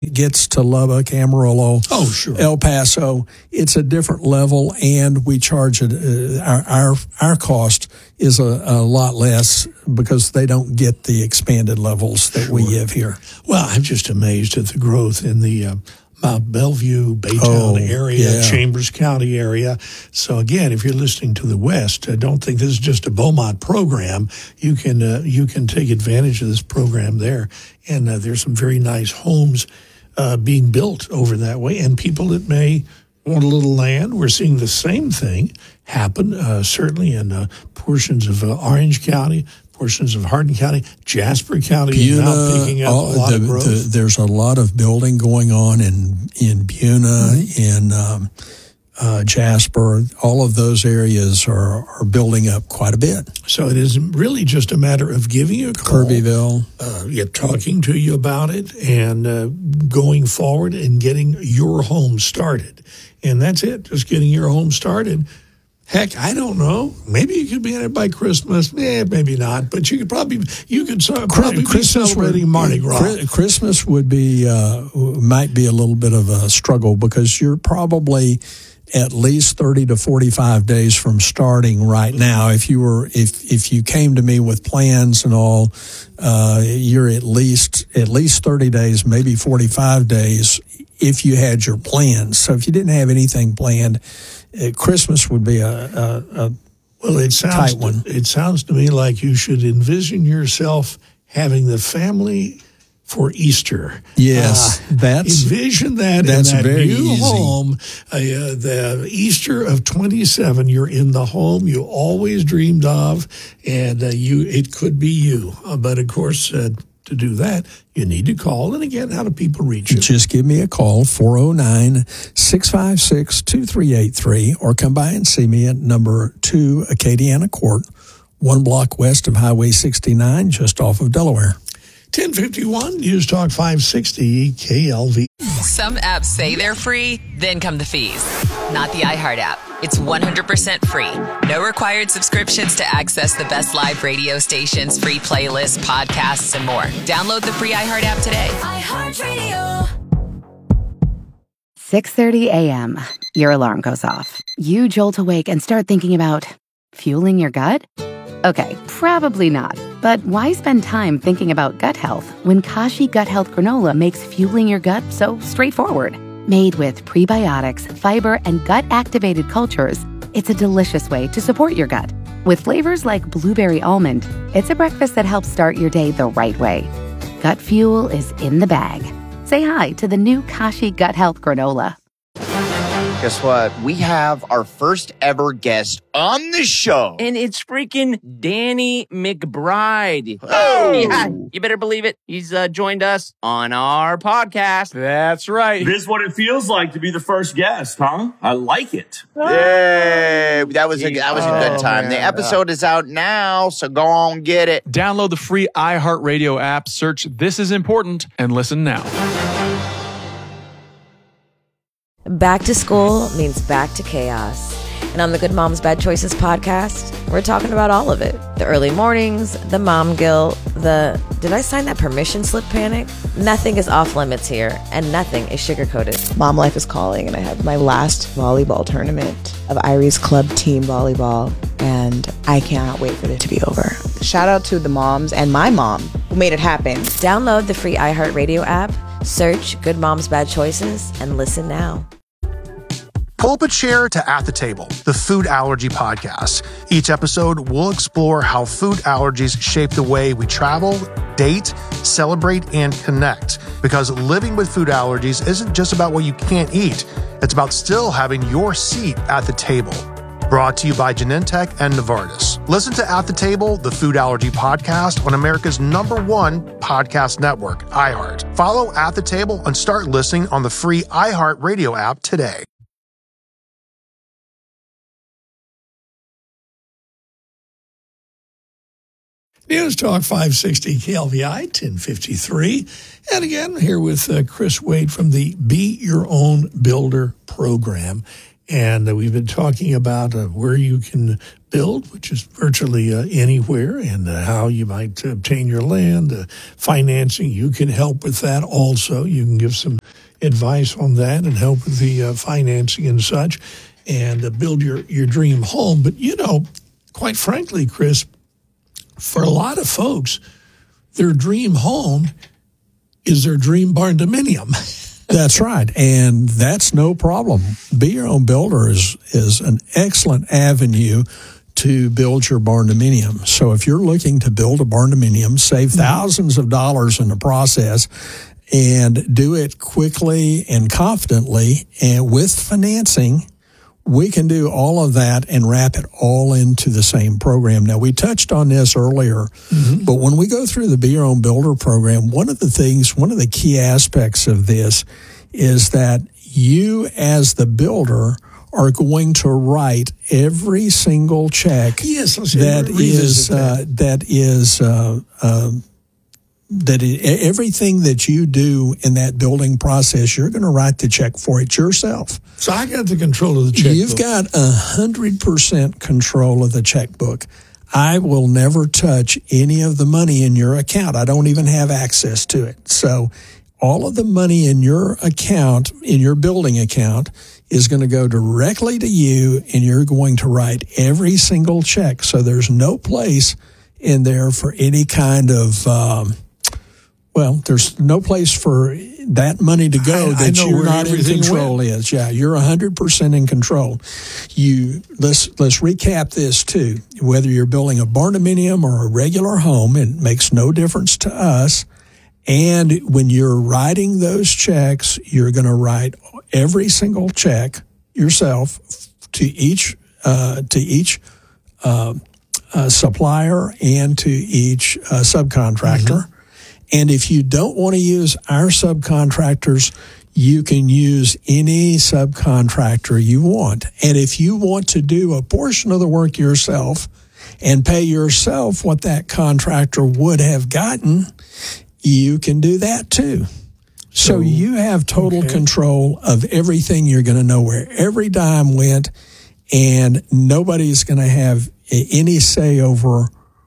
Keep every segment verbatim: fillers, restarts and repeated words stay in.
It gets to Lubbock, Amarillo, oh, sure. El Paso. It's a different level, and we charge it. Uh, our, our our cost is a, a lot less because they don't get the expanded levels that sure. we give here. Well, I'm just amazed at the growth in the uh, Mount Bellevue, Baytown Oh, area, yeah. Chambers County area. So again, if you're listening to the West, uh, don't think this is just a Beaumont program. You can uh, you can take advantage of this program there, and uh, there's some very nice homes Uh, being built over that way, and people that may want a little land. We're seeing the same thing happen, uh, certainly in uh, portions of uh, Orange County, portions of Hardin County, Jasper County is now picking up all, a lot the, of growth. The, there's a lot of building going on in in Buna, mm-hmm. in um, uh, Jasper. All of those areas are, are building up quite a bit. So it is really just a matter of giving you a call, Kirbyville, uh, yeah, talking to you about it, and uh, going forward and getting your home started. And that's it, just getting your home started. Heck, I don't know. Maybe you could be in it by Christmas. Eh, maybe not. But you could probably you could so, probably Christmas be celebrating would, Mardi Gras. Christmas would be uh, might be a little bit of a struggle because you're probably at least thirty to forty-five days from starting right now. If you were, if, if you came to me with plans and all, uh, you're at least, at least thirty days, maybe forty-five days if you had your plans. So if you didn't have anything planned, uh, Christmas would be a, a, a well, it sounds, tight one. It sounds to me like you should envision yourself having the family for Easter. Yes, uh, that's envision that that's in that very new easy. home. Uh, the Easter of twenty-seven, you're in the home you always dreamed of, and uh, you it could be you. Uh, but of course, uh, to do that, you need to call. And again, how do people reach you? Just give me a call, four oh nine, six five six, two three eight three, or come by and see me at number two Acadiana Court, one block west of Highway sixty-nine, just off of Delaware. ten fifty-one, News Talk five sixty, K L V. Some apps say they're free, then come the fees. Not the iHeart app. It's one hundred percent free. No required subscriptions to access the best live radio stations, free playlists, podcasts, and more. Download the free iHeart app today. iHeartRadio. six thirty a.m. Your alarm goes off. You jolt awake and start thinking about fueling your gut? Okay, probably not. But why spend time thinking about gut health when Kashi Gut Health Granola makes fueling your gut so straightforward? Made with prebiotics, fiber, and gut-activated cultures, it's a delicious way to support your gut. With flavors like blueberry almond, it's a breakfast that helps start your day the right way. Gut fuel is in the bag. Say hi to the new Kashi Gut Health Granola. Guess what? We have our first ever guest on the show. And it's freaking Danny McBride. Oh! Yeah, you better believe it. He's uh, joined us on our podcast. That's right. This is what it feels like to be the first guest, huh? I like it. Yay! That was a, that was a good time. man. The episode is out now, so go on, get it. Download the free iHeartRadio app, search This Is Important, and listen now. Back to school means back to chaos. And on the Good Moms Bad Choices podcast, we're talking about all of it. The early mornings, the mom guilt, the did I sign that permission slip panic? Nothing is off limits here, and nothing is sugar-coated. Mom life is calling, and I have my last volleyball tournament of Irie's Club Team Volleyball, and I cannot wait for it to be over. Shout out to the moms and my mom who made it happen. Download the free iHeartRadio app, search Good Moms Bad Choices, and listen now. Pull up a chair to At the Table, the food allergy podcast. Each episode, we'll explore how food allergies shape the way we travel, date, celebrate, and connect. Because living with food allergies isn't just about what you can't eat. It's about still having your seat at the table. Brought to you by Genentech and Novartis. Listen to At the Table, the food allergy podcast on America's number one podcast network, iHeart. Follow At the Table and start listening on the free iHeart Radio app today. News Talk five sixty K L V I, ten fifty-three. And again, here with uh, Chris Wade from the Be Your Own Builder program. And uh, we've been talking about uh, where you can build, which is virtually uh, anywhere, and uh, how you might obtain your land, uh, financing. You can help with that also. You can give some advice on that and help with the uh, financing and such, and uh, build your, your dream home. But, you know, quite frankly, Chris, for a lot of folks, their dream home is their dream barn-dominium. That's right, and that's no problem. Be Your Own Builder is is an excellent avenue to build your barn-dominium. So if you're looking to build a barn-dominium, save thousands of dollars in the process, and do it quickly and confidently, and with financing, we can do all of that and wrap it all into the same program. Now, we touched on this earlier, mm-hmm. but when we go through the Be Your Own Builder program, one of the things, one of the key aspects of this is that you as the builder are going to write every single check yes, that, is, uh, that is uh, uh, that it, everything that you do in that building process, you're going to write the check for it yourself. So I got the control of the checkbook. You've got one hundred percent control of the checkbook. I will never touch any of the money in your account. I don't even have access to it. So all of the money in your account, in your building account, is going to go directly to you, and you're going to write every single check. So there's no place in there for any kind of... Um, Well, there's no place for that money to go I, that I you're not in control went. is. Yeah, you're one hundred percent in control. You let's let's recap this too. Whether you're building a barn-dominium or a regular home, it makes no difference to us. And when you're writing those checks, you're going to write every single check yourself to each uh, to each uh, uh, supplier and to each uh, subcontractor. Mm-hmm. And if you don't want to use our subcontractors, you can use any subcontractor you want. And if you want to do a portion of the work yourself and pay yourself what that contractor would have gotten, you can do that too. So, so you have total okay. control of everything. You're going to know where every dime went, and nobody's going to have any say over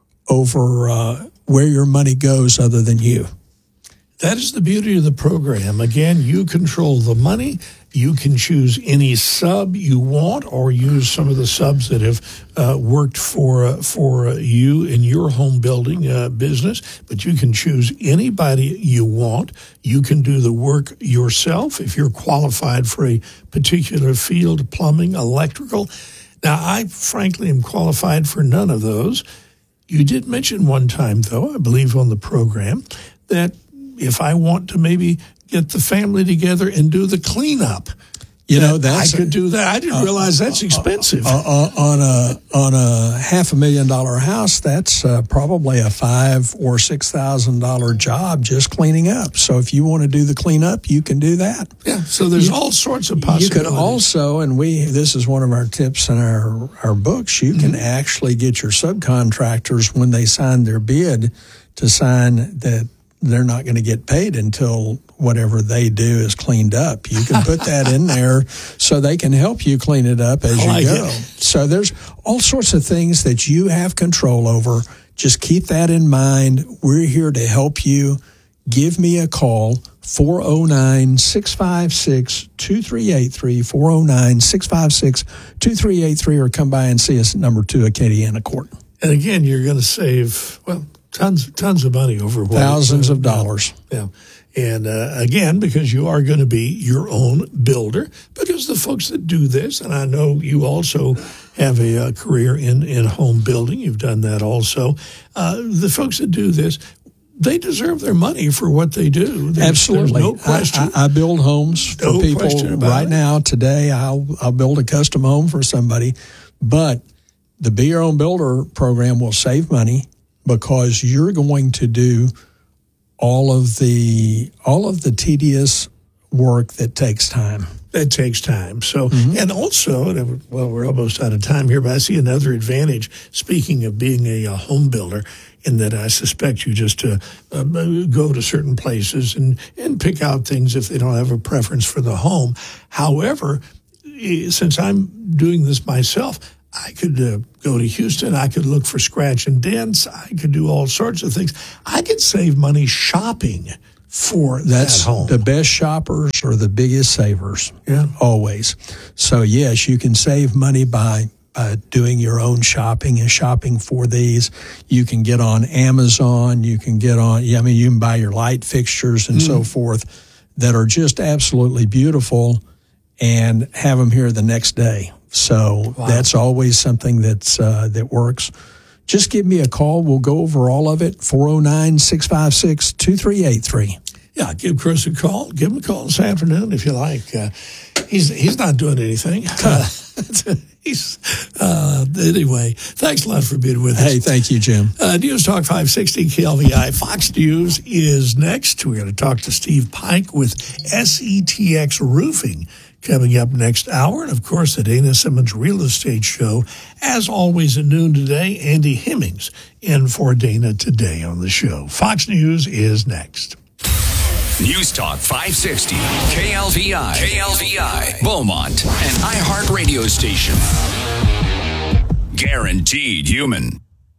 over uh where your money goes other than you. That is the beauty of the program. Again, you control the money. You can choose any sub you want or use some of the subs that have uh, worked for uh, for uh, you in your home building uh, business. But you can choose anybody you want. You can do the work yourself if you're qualified for a particular field, plumbing, electrical. Now, I frankly am qualified for none of those. You did mention one time, though, I believe on the program, that if I want to maybe get the family together and do the cleanup, you know, that's I could do that. I didn't uh, realize that's expensive. Uh, uh, on a on a half a million dollar house, that's uh, probably a five or six thousand dollar job just cleaning up. So if you want to do the cleanup, you can do that. Yeah. So there's you, all sorts of possibilities. You can also, and we this is one of our tips in our our books. You mm-hmm. can actually get your subcontractors when they sign their bid to sign that they're not going to get paid until whatever they do is cleaned up. You can put that in there so they can help you clean it up as I you like go. It. So there's all sorts of things that you have control over. Just keep that in mind. We're here to help you. Give me a call, four oh nine, six five six, two three eight three, four oh nine, six five six, two three eight three, or come by and see us at number two Acadiana Court. And again, you're going to save, well, tons tons of money over what thousands of dollars. Yeah. And uh, again, because you are going to be your own builder, because the folks that do this, and I know you also have a, a career in, in home building, you've done that also, uh, the folks that do this, they deserve their money for what they do. There's, Absolutely. There's no question. I, I, I build homes for no people right it. now. Today, I'll, I'll build a custom home for somebody, but the Be Your Own Builder program will save money because you're going to do all of the all of the tedious work that takes time. That takes time. So, mm-hmm. and also, well, we're almost out of time here, but I see another advantage, speaking of being a, a home builder, in that I suspect you just uh, uh, go to certain places and, and pick out things if they don't have a preference for the home. However, since I'm doing this myself, I could uh, go to Houston. I could look for scratch and dents. I could do all sorts of things. I could save money shopping for That's that home. The best shoppers are the biggest savers. Yeah. Always. So, yes, you can save money by uh, doing your own shopping and shopping for these. You can get on Amazon. You can get on, I mean, you can buy your light fixtures and mm. so forth that are just absolutely beautiful and have them here the next day. So wow. that's always something that's uh, that works. Just give me a call. We'll go over all of it. four oh nine, six five six, two three eight three. Yeah, give Chris a call. Give him a call this afternoon if you like. Uh, he's he's not doing anything. Uh, he's uh, anyway. Thanks a lot for being with us. Hey, thank you, Jim. Uh, News Talk five sixty K L V I. Fox News is next. We're going to talk to Steve Pike with S E T X Roofing coming up next hour. And, of course, the Dana Simmons Real Estate Show. As always at noon today, Andy Hemmings in for Dana today on the show. Fox News is next. News Talk five sixty, K L V I, K L V I, Beaumont, an iHeartRadio station. Guaranteed human.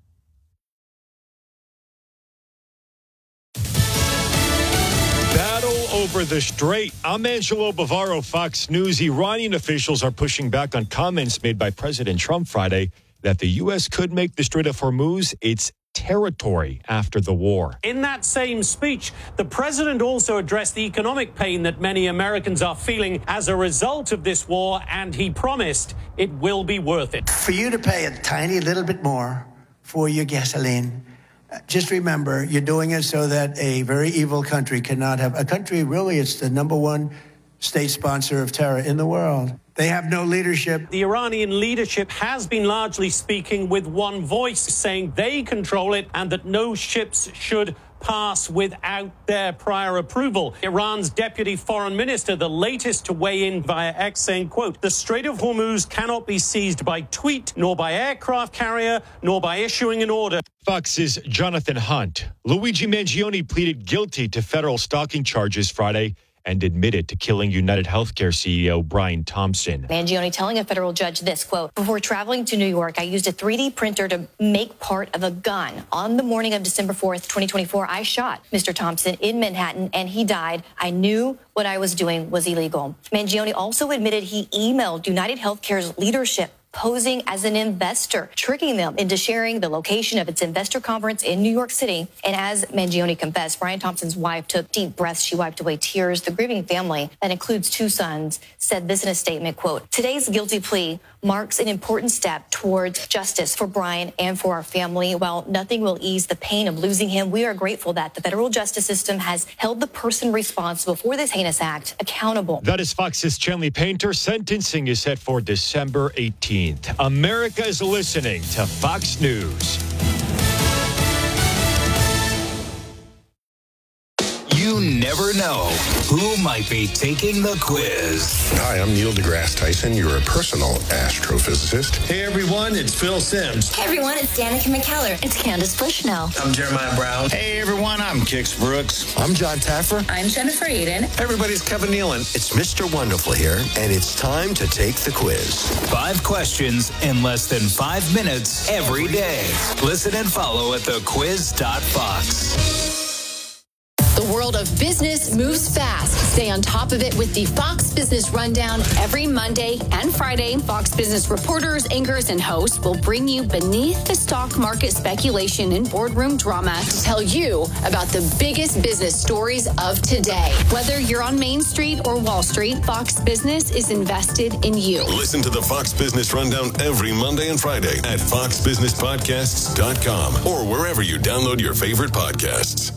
Over the Strait. I'm Angelo Bavaro, Fox News. Iranian officials are pushing back on comments made by President Trump Friday that the U S could make the Strait of Hormuz its territory after the war. In that same speech, the president also addressed the economic pain that many Americans are feeling as a result of this war, and he promised it will be worth it. For you to pay a tiny little bit more for your gasoline, just remember, you're doing it so that a very evil country cannot have a country. Really, it's the number one state sponsor of terror in the world. They have no leadership. The Iranian leadership has been largely speaking with one voice, saying they control it and that no ships should pass without their prior approval. Iran's deputy foreign minister, the latest to weigh in via X, saying, quote, the Strait of Hormuz cannot be seized by tweet, nor by aircraft carrier, nor by issuing an order. Fox's Jonathan Hunt. Luigi Mangione pleaded guilty to federal stalking charges Friday and admitted to killing United Healthcare C E O Brian Thompson. Mangione telling a federal judge this, quote, before traveling to New York, I used a three D printer to make part of a gun. On the morning of December fourth, twenty twenty-four, I shot Mister Thompson in Manhattan and he died. I knew what I was doing was illegal. Mangione also admitted he emailed United Healthcare's leadership posing as an investor, tricking them into sharing the location of its investor conference in New York City. And as Mangione confessed, Brian Thompson's wife took deep breaths. She wiped away tears. The grieving family, that includes two sons, said this in a statement, quote, today's guilty plea marks an important step towards justice for Brian and for our family. While nothing will ease the pain of losing him, we are grateful that the federal justice system has held the person responsible for this heinous act accountable. That is Fox's Chanley Painter. Sentencing is set for December eighteenth. America is listening to Fox News. You never know who might be taking the quiz. Hi, I'm Neil deGrasse Tyson. You're a personal astrophysicist. Hey, everyone, it's Phil Sims. Hey, everyone, it's Danica McKellar. It's Candace Bushnell. I'm Jeremiah Brown. Hey, everyone, I'm Kix Brooks. I'm John Taffer. I'm Jennifer Eden. Everybody's Kevin Nealon. It's Mister Wonderful here, and it's time to take the quiz. Five questions in less than five minutes every day. Listen and follow at the quiz dot fox. The world of business moves fast. Stay on top of it with the Fox Business Rundown every Monday and Friday. Fox Business reporters, anchors, and hosts will bring you beneath the stock market speculation and boardroom drama to tell you about the biggest business stories of today. Whether you're on Main Street or Wall Street, Fox Business is invested in you. Listen to the Fox Business Rundown every Monday and Friday at fox business podcasts dot com or wherever you download your favorite podcasts.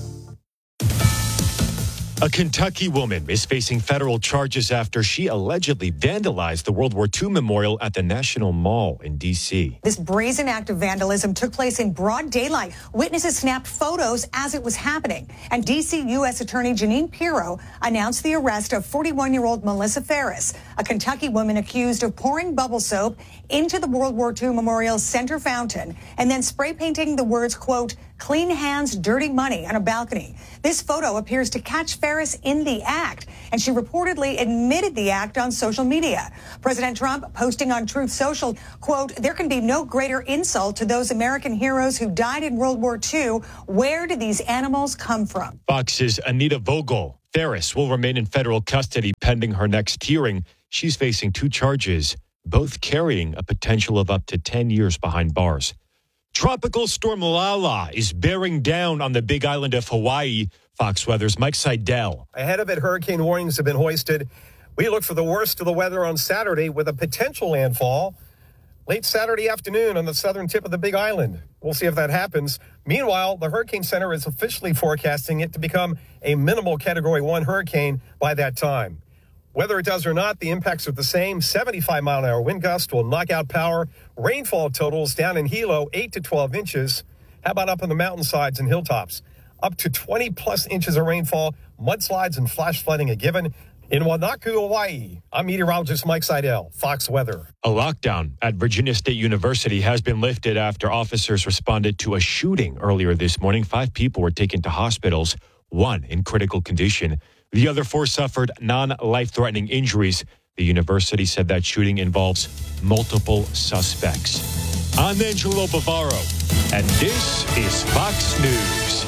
A Kentucky woman is facing federal charges after she allegedly vandalized the World War Two memorial at the National Mall in D C. This brazen act of vandalism took place in broad daylight. Witnesses snapped photos as it was happening. And D C U S Attorney Jeanine Pirro announced the arrest of forty-one-year-old Melissa Ferris, a Kentucky woman accused of pouring bubble soap into the World War Two Memorial Center fountain and then spray painting the words, quote, clean hands, dirty money on a balcony. This photo appears to catch Ferris in the act, and she reportedly admitted the act on social media. President Trump posting on Truth Social, quote, there can be no greater insult to those American heroes who died in World War Two. Where did these animals come from? Fox's Anita Vogel. Ferris will remain in federal custody pending her next hearing. She's facing two charges, both carrying a potential of up to ten years behind bars. Tropical storm Lala is bearing down on the big island of Hawaii. Fox Weather's Mike Seidel. Ahead of it, hurricane warnings have been hoisted. We look for the worst of the weather on Saturday with a potential landfall late Saturday afternoon on the southern tip of the Big Island. We'll see if that happens. Meanwhile, the Hurricane Center is officially forecasting it to become a minimal Category one hurricane by that time. Whether it does or not, the impacts are the same. seventy-five mile an hour wind gust will knock out power. Rainfall totals down in Hilo, eight to twelve inches. How about up on the mountainsides and hilltops? Up to twenty plus inches of rainfall, mudslides and flash flooding a given. In Wanaku, Hawaii, I'm meteorologist Mike Seidel, Fox Weather. A lockdown at Virginia State University has been lifted after officers responded to a shooting earlier this morning. Five people were taken to hospitals, one in critical condition. The other four suffered non-life-threatening injuries. The university said that shooting involves multiple suspects. I'm Angelo Bavaro, and this is Fox News.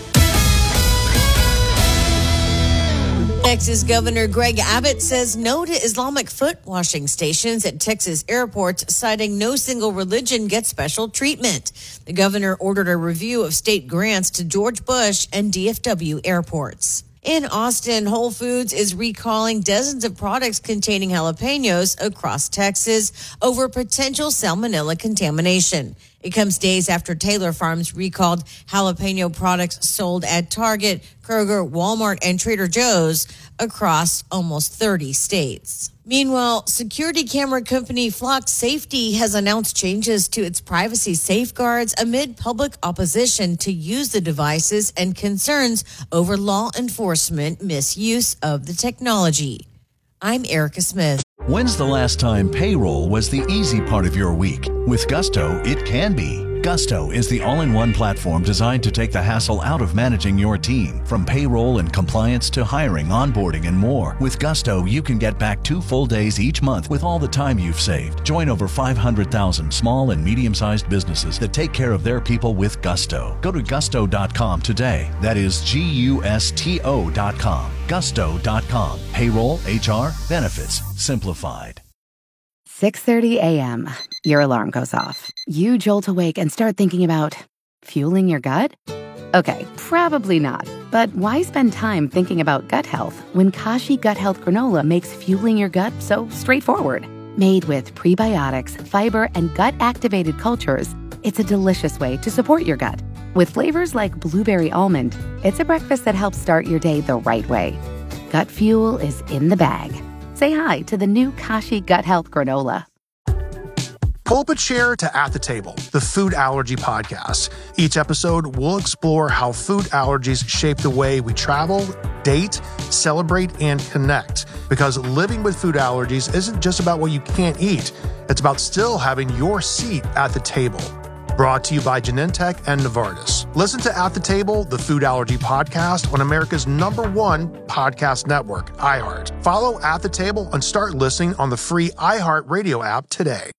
Texas Governor Greg Abbott says no to Islamic foot washing stations at Texas airports, citing no single religion gets special treatment. The governor ordered a review of state grants to George Bush and D F W airports. In Austin, Whole Foods is recalling dozens of products containing jalapenos across Texas over potential salmonella contamination. It comes days after Taylor Farms recalled jalapeno products sold at Target, Kroger, Walmart, and Trader Joe's across almost thirty states. Meanwhile, security camera company Flock Safety has announced changes to its privacy safeguards amid public opposition to use the devices and concerns over law enforcement misuse of the technology. I'm Erica Smith. When's the last time payroll was the easy part of your week? With Gusto, it can be. Gusto is the all-in-one platform designed to take the hassle out of managing your team. From payroll and compliance to hiring, onboarding, and more. With Gusto, you can get back two full days each month with all the time you've saved. Join over five hundred thousand small and medium-sized businesses that take care of their people with Gusto. Go to gusto dot com today. That is G U S T O dot com. gusto dot com. Payroll, H R, benefits, simplified. six thirty a.m. Your alarm goes off. You jolt awake and start thinking about fueling your gut? Okay, probably not. But why spend time thinking about gut health when Kashi Gut Health Granola makes fueling your gut so straightforward? Made with prebiotics, fiber, and gut-activated cultures, it's a delicious way to support your gut. With flavors like blueberry almond, it's a breakfast that helps start your day the right way. Gut fuel is in the bag. Say hi to the new Kashi Gut Health Granola. Pull up a chair to At the Table, the food allergy podcast. Each episode, we'll explore how food allergies shape the way we travel, date, celebrate, and connect. Because living with food allergies isn't just about what you can't eat. It's about still having your seat at the table. Brought to you by Genentech and Novartis. Listen to At the Table, the food allergy podcast on America's number one podcast network, iHeart. Follow At the Table and start listening on the free iHeart Radio app today.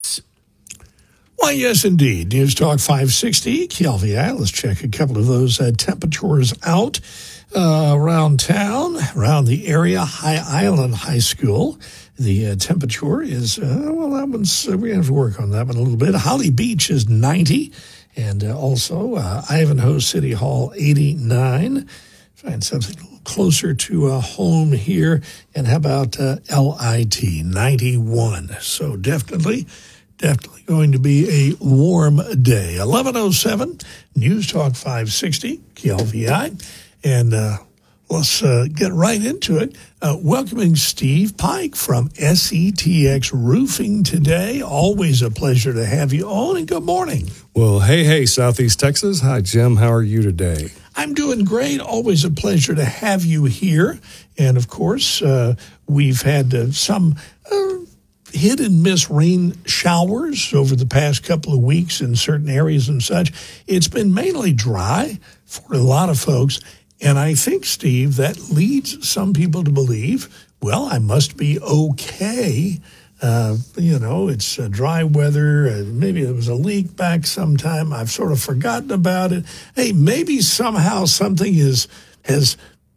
Why, yes, indeed. News Talk five sixty, K L V I. Let's check a couple of those uh, temperatures out uh, around town, around the area. High Island High School. The uh, temperature is, uh, well, that one's, uh, we have to work on that one a little bit. Holly Beach is ninety. And uh, also uh, Ivanhoe City Hall, eighty-nine. Find something a little closer to uh, home here. And how about uh, L I T, ninety-one. So definitely... Definitely going to be a warm day. eleven oh seven, News Talk five sixty, K L V I. And uh, let's uh, get right into it. Uh, welcoming Steve Pike from S E T X Roofing today. Always a pleasure to have you on, and good morning. Well, hey, hey, Southeast Texas. Hi, Jim. How are you today? I'm doing great. Always a pleasure to have you here. And, of course, uh, we've had uh, some... Uh, hit and miss rain showers over the past couple of weeks in certain areas and such. It's been mainly dry for a lot of folks. And I think, Steve, that leads some people to believe, well, I must be okay. Uh, you know, it's uh, dry weather. Uh, maybe there was a leak back sometime. I've sort of forgotten about it. Hey, maybe somehow something is has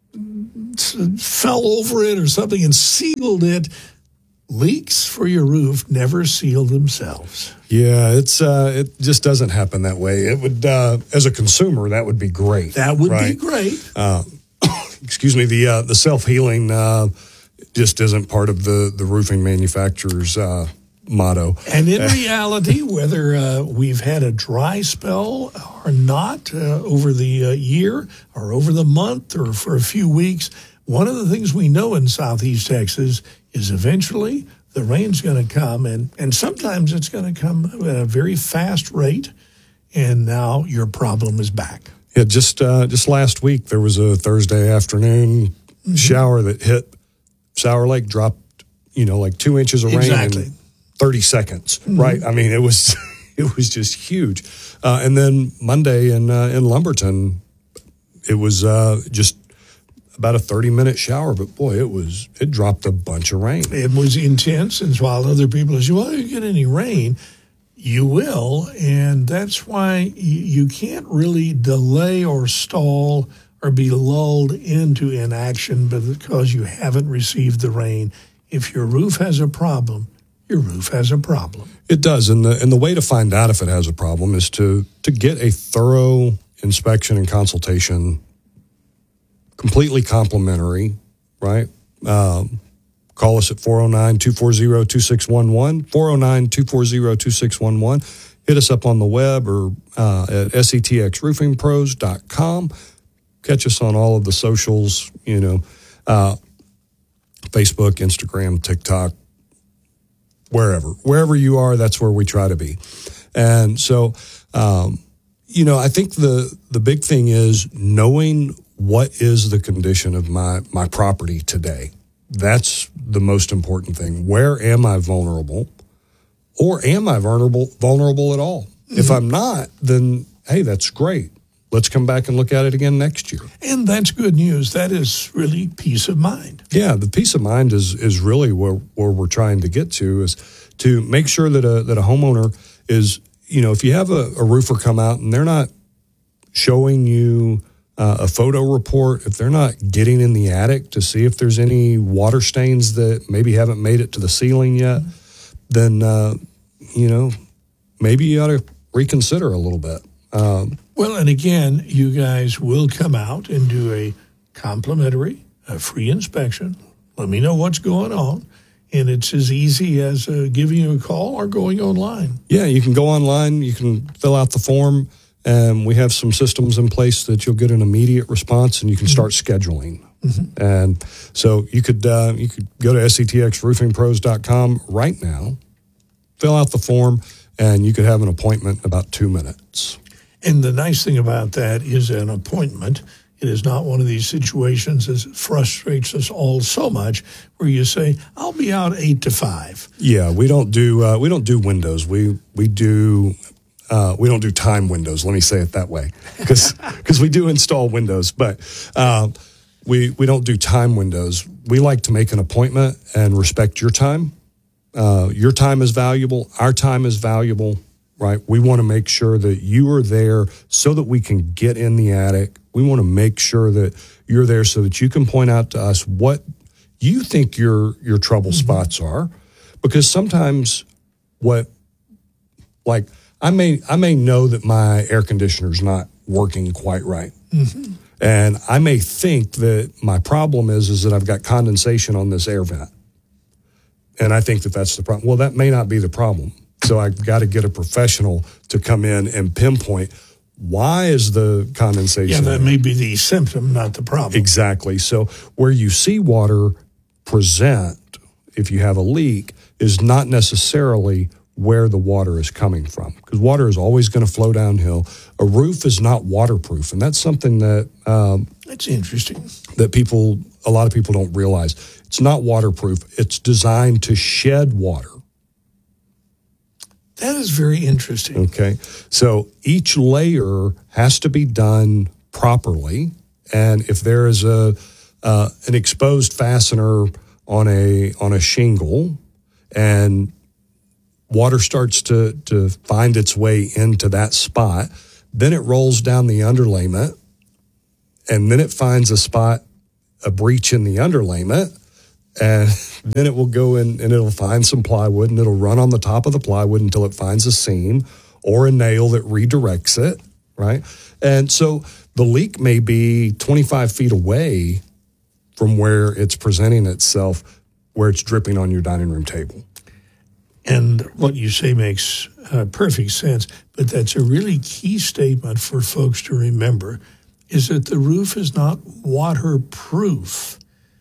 fell over it or something and sealed it. Leaks for your roof never seal themselves. Yeah, it's uh, it just doesn't happen that way. It would, uh, as a consumer, that would be great. That would right? be great. Uh, excuse me. The uh, the self healing uh, just isn't part of the the roofing manufacturer's uh, motto. And in reality, whether uh, we've had a dry spell or not uh, over the uh, year or over the month or for a few weeks, one of the things we know in Southeast Texas is eventually the rain's going to come, and, and sometimes it's going to come at a very fast rate, and now your problem is back. Yeah, just uh, just last week, there was a Thursday afternoon mm-hmm. shower that hit Sour Lake, dropped, you know, like two inches of rain exactly. in thirty seconds, mm-hmm. right? I mean, it was it was just huge. Uh, and then Monday in, uh, in Lumberton, it was uh, just about a thirty-minute shower, but boy, it was it dropped a bunch of rain. It was intense, and while other people say, well, you get any rain, you will, and that's why you can't really delay or stall or be lulled into inaction because you haven't received the rain. If your roof has a problem, your roof has a problem. It does, and the and the way to find out if it has a problem is to to get a thorough inspection and consultation. Completely complimentary, right? Um, call us at four oh nine, two four zero, two six one one, four oh nine, two four zero, two six one one. Hit us up on the web or uh, at S E T X roofing pros dot com. Catch us on all of the socials, you know, uh, Facebook, Instagram, TikTok, wherever. Wherever you are, that's where we try to be. And so, um, you know, I think the the big thing is knowing what is the condition of my, my property today? That's the most important thing. Where am I vulnerable? Or am I vulnerable vulnerable at all? Mm-hmm. If I'm not, then, hey, that's great. Let's come back and look at it again next year. And that's good news. That is really peace of mind. Yeah, the peace of mind is is really where, where we're trying to get to, is to make sure that a that a homeowner is, you know, if you have a, a roofer come out and they're not showing you Uh, a photo report, if they're not getting in the attic to see if there's any water stains that maybe haven't made it to the ceiling yet, then, uh, you know, maybe you ought to reconsider a little bit. Um, well, and again, you guys will come out and do a complimentary, a free inspection. Let me know what's going on. And it's as easy as uh, giving you a call or going online. Yeah, you can go online, you can fill out the form. And we have some systems in place that you'll get an immediate response, and you can start scheduling. Mm-hmm. And so you could uh, you could go to S E T X roofing pros dot com right now, fill out the form, and you could have an appointment in about two minutes. And the nice thing about that is an appointment. It is not one of these situations that frustrates us all so much, where you say, "I'll be out eight to five." Yeah, we don't do uh, we don't do windows. We we do. Uh, we don't do time windows. Let me say it that way, because because we do install windows, but uh, we we don't do time windows. We like to make an appointment and respect your time. Uh, your time is valuable. Our time is valuable, right? We want to make sure that you are there so that we can get in the attic. We want to make sure that you're there so that you can point out to us what you think your your trouble mm-hmm. spots are, because sometimes what like. I may I may know that my air conditioner's not working quite right. Mm-hmm. And I may think that my problem is, is that I've got condensation on this air vent. And I think that that's the problem. Well, that may not be the problem. So I've got to get a professional to come in and pinpoint, why is the condensation? Yeah, that may be the symptom, not the problem. Exactly. So where you see water present, if you have a leak, is not necessarily where the water is coming from, because water is always going to flow downhill. A roof is not waterproof, and that's something that um, that's interesting. That people, a lot of people don't realize. It's not waterproof. It's designed to shed water. That is very interesting. Okay. So each layer has to be done properly. And if there is a uh, an exposed fastener on a on a shingle and water starts to, to find its way into that spot, then it rolls down the underlayment, and then it finds a spot, a breach in the underlayment, and then it will go in and it'll find some plywood, and it'll run on the top of the plywood until it finds a seam or a nail that redirects it, right? And so the leak may be twenty-five feet away from where it's presenting itself, where it's dripping on your dining room table. And what you say makes uh, perfect sense, but that's a really key statement for folks to remember, is that the roof is not waterproof.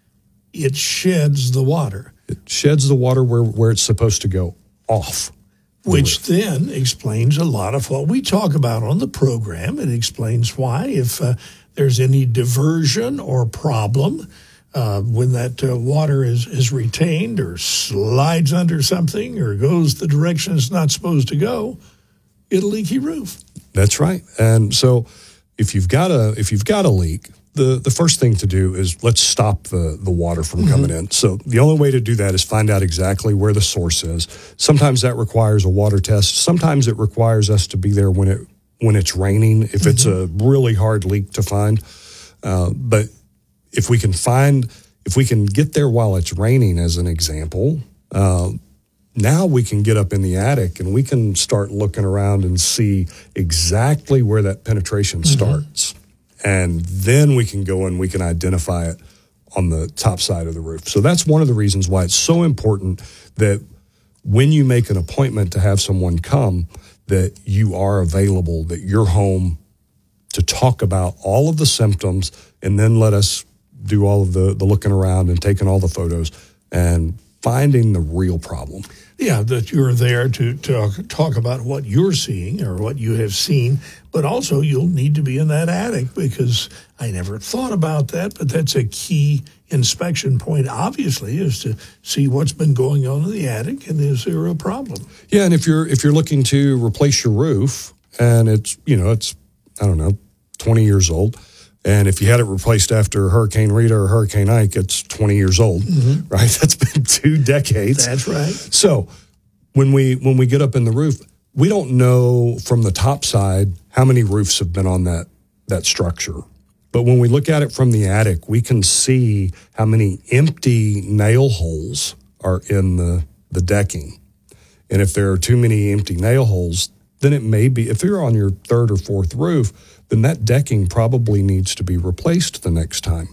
It sheds the water. It sheds the water where, where it's supposed to go off. Which then explains a lot of what we talk about on the program. It explains why, if uh, there's any diversion or problem, uh, when that uh, water is, is retained or slides under something or goes the direction it's not supposed to go, get a leaky roof. That's right. And so if you've got a if you've got a leak, the, the first thing to do is let's stop the, the water from mm-hmm. coming in. So the only way to do that is find out exactly where the source is. Sometimes that requires a water test. Sometimes it requires us to be there when it when it's raining, if mm-hmm. it's a really hard leak to find. Uh, but if we can find, if we can get there while it's raining, as an example, uh, now we can get up in the attic and we can start looking around and see exactly where that penetration mm-hmm. starts. And then we can go and we can identify it on the top side of the roof. So that's one of the reasons why it's so important that when you make an appointment to have someone come, that you are available, that you're home to talk about all of the symptoms, and then let us do all of the, the looking around and taking all the photos and finding the real problem. Yeah, that you're there to talk, talk about what you're seeing or what you have seen, but also you'll need to be in that attic, because I never thought about that, but that's a key inspection point, obviously, is to see what's been going on in the attic and is there a problem. Yeah, and if you're if you're looking to replace your roof and it's, you know, it's, I don't know, twenty years old, and if you had it replaced after Hurricane Rita or Hurricane Ike, it's twenty years old, mm-hmm. right? That's been two decades. That's right. So when we when we get up in the roof, we don't know from the top side how many roofs have been on that that structure. But when we look at it from the attic, we can see how many empty nail holes are in the, the decking. And if there are too many empty nail holes, then it may be, if you're on your third or fourth roof, then that decking probably needs to be replaced the next time.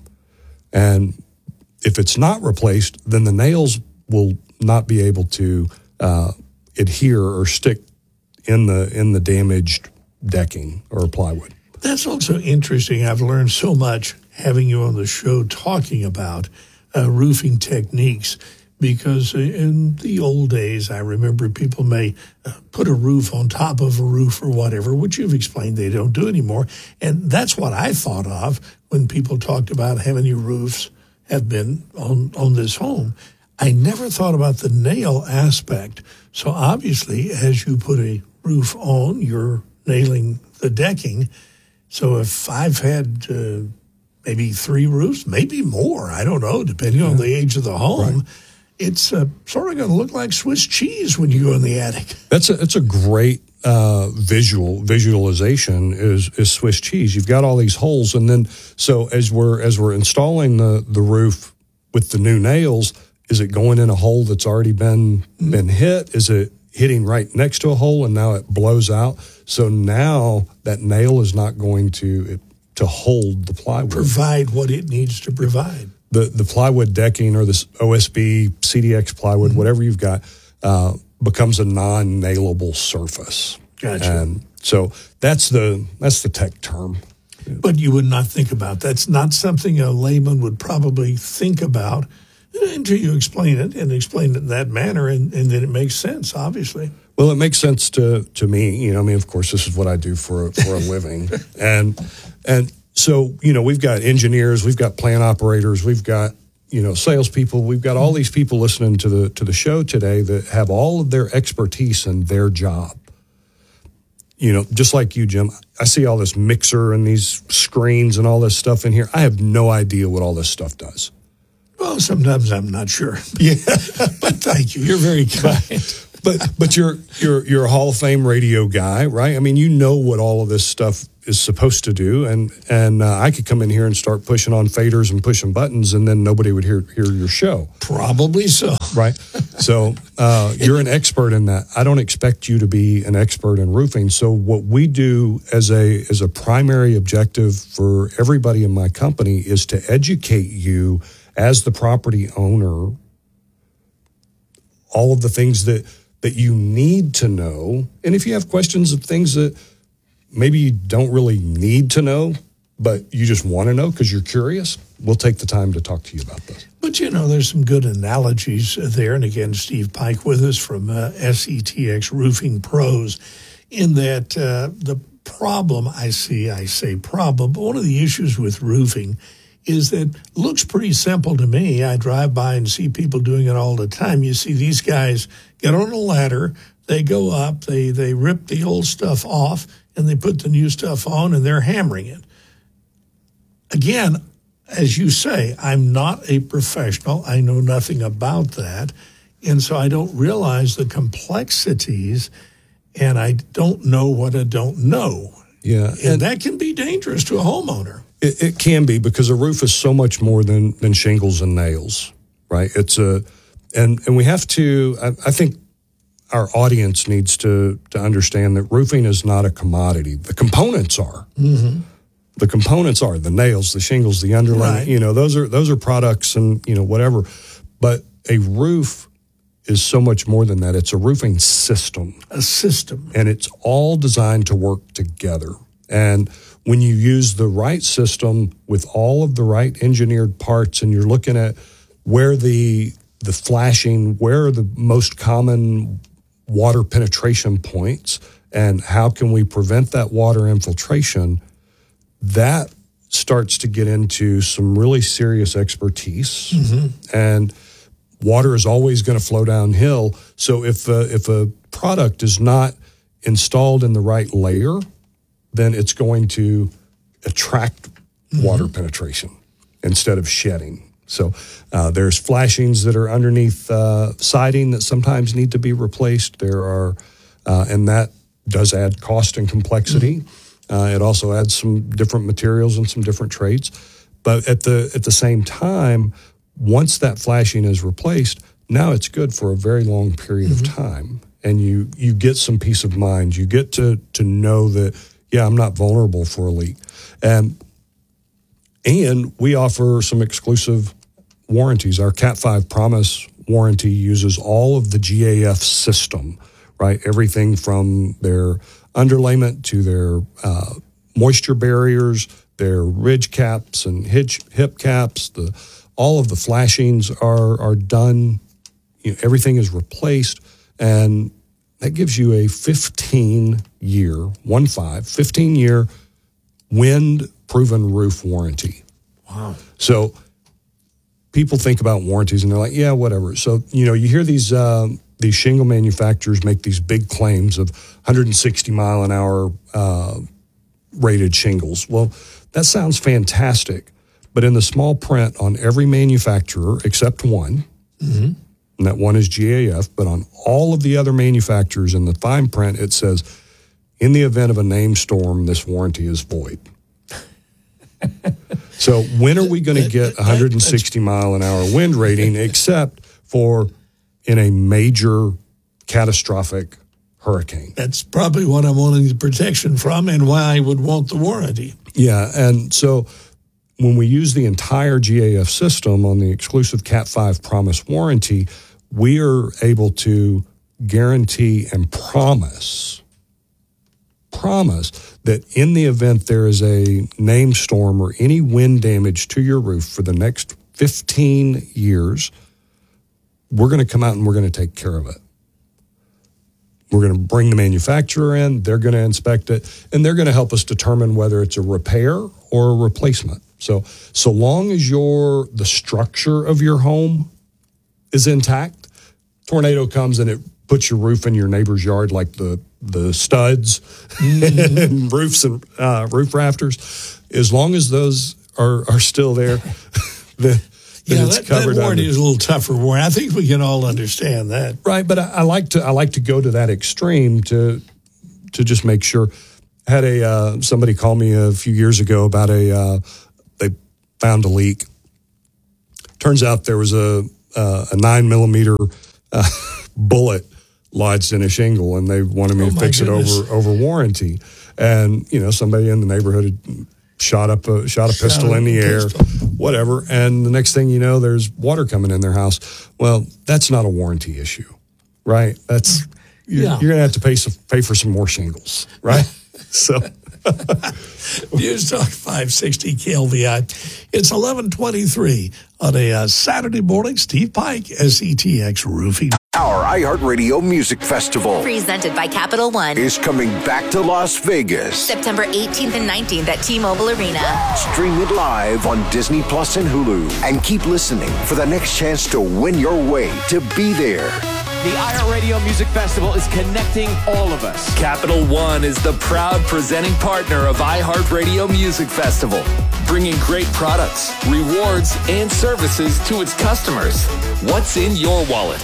And if it's not replaced, then the nails will not be able to uh, adhere or stick in the in the damaged decking or plywood. That's also interesting. I've learned so much having you on the show talking about uh, roofing techniques, because in the old days, I remember people may uh, put a roof on top of a roof or whatever, which you've explained they don't do anymore. And that's what I thought of when people talked about how many roofs have been on, on this home. I never thought about the nail aspect. So obviously, as you put a roof on, you're nailing the decking. So if I've had uh, maybe three roofs, maybe more, I don't know, depending yeah. on the age of the home, right. it's uh, sort of going to look like Swiss cheese when you go in the attic. That's a, that's a great uh, visual visualization is is Swiss cheese. You've got all these holes, and then so as we're as we're installing the, the roof with the new nails, is it going in a hole that's already been mm-hmm. been hit? Is it hitting right next to a hole and now it blows out? So now that nail is not going to to hold the plywood. Provide what it needs to provide. The the plywood decking or this O S B, C D X plywood, mm-hmm. whatever you've got, uh, becomes a non-nailable surface. Gotcha. And so that's the that's the tech term. But you would not think about. That's not something a layman would probably think about until you explain it and explain it in that manner, and, and then it makes sense, obviously. Well, it makes sense to, to me. You know, I mean, of course, this is what I do for for a living, and and so you know, we've got engineers, we've got plant operators, we've got you know, salespeople. We've got all these people listening to the to the show today that have all of their expertise in their job. You know, just like you, Jim, I see all this mixer and these screens and all this stuff in here. I have no idea what all this stuff does. Well, sometimes I'm not sure. Yeah, but thank you. You're very kind. But but you're you're you're a Hall of Fame radio guy, right? I mean, you know what all of this stuff is supposed to do, and and uh, I could come in here and start pushing on faders and pushing buttons, and then nobody would hear hear your show. Probably so, right? So uh, you're an expert in that. I don't expect you to be an expert in roofing. So what we do as a as a primary objective for everybody in my company is to educate you as the property owner, all of the things that. that you need to know. And if you have questions of things that maybe you don't really need to know, but you just want to know because you're curious, we'll take the time to talk to you about this. But, you know, there's some good analogies there. And again, Steve Pike with us from uh, S E T X Roofing Pros, in that uh, the problem I see, I say problem, but one of the issues with roofing is that it looks pretty simple to me. I drive by and see people doing it all the time. You see these guys get on a ladder, they go up, they, they rip the old stuff off, and they put the new stuff on, and they're hammering it. Again, as you say, I'm not a professional. I know nothing about that, and so I don't realize the complexities, and I don't know what I don't know. Yeah, and, and that can be dangerous to a homeowner. It, it can be, because a roof is so much more than than shingles and nails, right? It's a, and and we have to. I, I think our audience needs to to understand that roofing is not a commodity. The components are. Mm-hmm. The components are the nails, the shingles, the underlayment. Right. You know, those are those are products, and you know whatever. But a roof is so much more than that. It's a roofing system. A system, and it's all designed to work together. And when you use the right system with all of the right engineered parts, and you're looking at where the the flashing, where are the most common water penetration points, and how can we prevent that water infiltration, that starts to get into some really serious expertise. Mm-hmm. And water is always going to flow downhill. So if a, if a product is not installed in the right layer, then it's going to attract mm-hmm. water penetration instead of shedding. So uh, there's flashings that are underneath uh, siding that sometimes need to be replaced. There are, uh, and that does add cost and complexity. Mm-hmm. Uh, it also adds some different materials and some different trades. But at the at the same time, once that flashing is replaced, now it's good for a very long period mm-hmm. of time, and you you get some peace of mind. You get to to know that, yeah, I'm not vulnerable for a leak. And and we offer some exclusive warranties. Our Cat five Promise warranty uses all of the G A F system, right? Everything from their underlayment to their uh, moisture barriers, their ridge caps and hitch, hip caps. The all of the flashings are are done. You know, everything is replaced, and that gives you a fifteen year, one five, fifteen year wind proven roof warranty. Wow. So people think about warranties and they're like, yeah, whatever. So, you know, you hear these, uh, these shingle manufacturers make these big claims of one hundred sixty mile an hour, uh, rated shingles. Well, that sounds fantastic, but in the small print on every manufacturer except one, mm-hmm. and that one is G A F, but on all of the other manufacturers in the fine print, it says, in the event of a named storm, this warranty is void. So when are we going to get one hundred sixty mile an hour wind rating except for in a major catastrophic hurricane? That's probably what I'm wanting the protection from and why I would want the warranty. Yeah, and so when we use the entire G A F system on the exclusive Cat five Promise warranty, we are able to guarantee and promise, promise that in the event there is a named storm or any wind damage to your roof for the next fifteen years, we're going to come out and we're going to take care of it. We're going to bring the manufacturer in, they're going to inspect it, and they're going to help us determine whether it's a repair or a replacement. So, so long as your the structure of your home is intact, tornado comes and it puts your roof in your neighbor's yard, like the the studs mm-hmm. and roofs and uh, roof rafters. As long as those are are still there, the yeah, that, that warranty is a little tougher warranty. I think we can all understand that, right? But I, I like to I like to go to that extreme to to just make sure. I had a uh, somebody call me a few years ago about a. Uh, They found a leak. Turns out there was a uh, a nine millimeter uh, bullet lodged in a shingle, and they wanted me oh to fix goodness. it over over warranty. And you know, somebody in the neighborhood had shot up a shot a Shot pistol a in the air, pistol. whatever. And the next thing you know, there's water coming in their house. Well, that's not a warranty issue, right? That's you're, Yeah. you're going to have to pay some pay for some more shingles, right? So. News Talk five sixty K L V I. It's eleven twenty-three on a uh, Saturday morning. Steve Pike, S E T X Roofing. Our iHeartRadio Music Festival Presented by Capital One. is coming back to Las Vegas. September eighteenth and nineteenth at T-Mobile Arena. Stream it live on Disney Plus and Hulu. And keep listening for the next chance to win your way to be there. The iHeartRadio Music Festival is connecting all of us. Capital One is the proud presenting partner of iHeartRadio Music Festival, bringing great products, rewards, and services to its customers. What's in your wallet?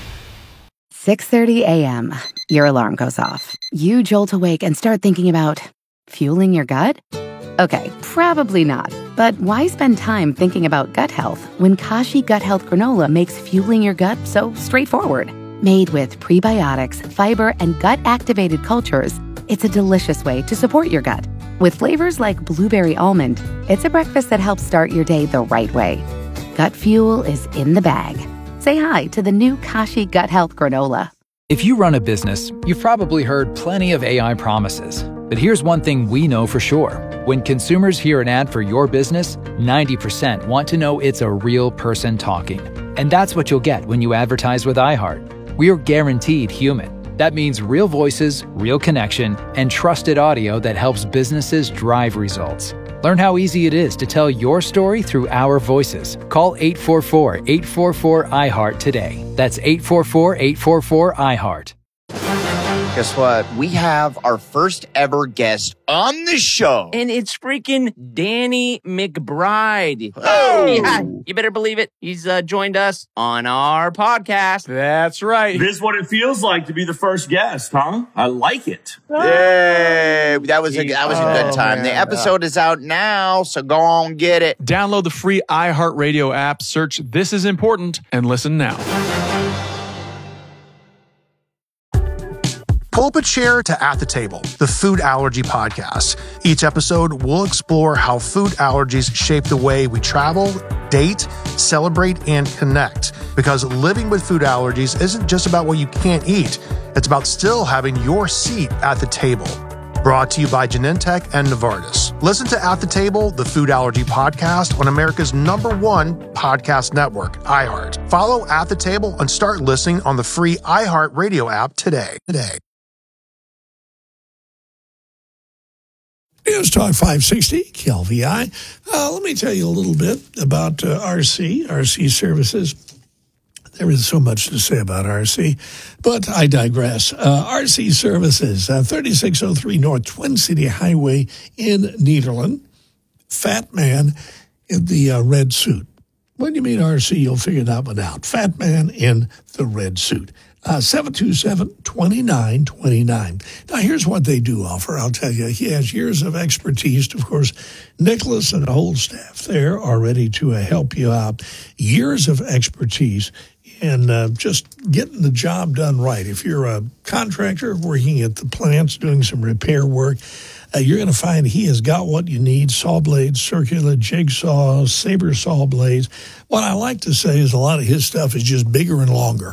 six thirty a.m. Your alarm goes off. You jolt awake and start thinking about fueling your gut? Okay, probably not. But why spend time thinking about gut health when Kashi Gut Health Granola makes fueling your gut so straightforward? Made with prebiotics, fiber, and gut-activated cultures, it's a delicious way to support your gut. With flavors like blueberry almond, it's a breakfast that helps start your day the right way. Gut fuel is in the bag. Say hi to the new Kashi Gut Health Granola. If you run a business, you've probably heard plenty of A I promises. But here's one thing we know for sure. When consumers hear an ad for your business, ninety percent want to know it's a real person talking. And that's what you'll get when you advertise with iHeart. We are guaranteed human. That means real voices, real connection, and trusted audio that helps businesses drive results. Learn how easy it is to tell your story through our voices. Call eight four four, eight four four, I heart today. That's eight four four, eight four four, I heart. Guess what? We have our first ever guest on the show. And it's freaking Danny McBride. Oh! Yeah, you better believe it. He's uh, joined us on our podcast. That's right. This is what it feels like to be the first guest, huh? I like it. Yay! That was a, that was a good Oh, time. man. The episode is out now, so go on get it. Download the free iHeartRadio app, search This Is Important, and listen now. Pull up a chair to At the Table, the food allergy podcast. Each episode, we'll explore how food allergies shape the way we travel, date, celebrate, and connect. Because living with food allergies isn't just about what you can't eat. It's about still having your seat at the table. Brought to you by Genentech and Novartis. Listen to At the Table, the food allergy podcast on America's number one podcast network, iHeart. Follow At the Table and start listening on the free iHeart Radio app today. Today. News Talk five sixty, K L V I. Uh, let me tell you a little bit about uh, R C, R C Services. There is so much to say about R C, but I digress. Uh, R C Services, uh, thirty-six oh three North Twin City Highway in Nederland. Fat man in the uh, red suit. When you meet R C, you'll figure that one out. Fat man in the red suit. Uh, seven two seven, two nine two nine. Now, here's what they do offer. I'll tell you, he has years of expertise. Of course, Nicholas and the whole staff there are ready to uh, help you out. Years of expertise in uh, just getting the job done right. If you're a contractor working at the plants doing some repair work, uh, you're going to find he has got what you need: saw blades, circular, jigsaw, saber saw blades. What I like to say is a lot of his stuff is just bigger and longer.